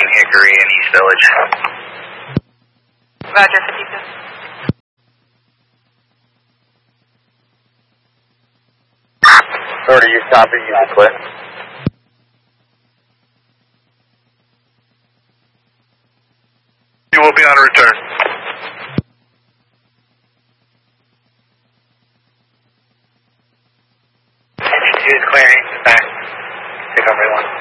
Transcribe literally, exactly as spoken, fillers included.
between Hickory and East Village. Roger, fifty-two. Sorry, you copy, you can clear. You will be on a return. Engine two is clearing, back. Take over one.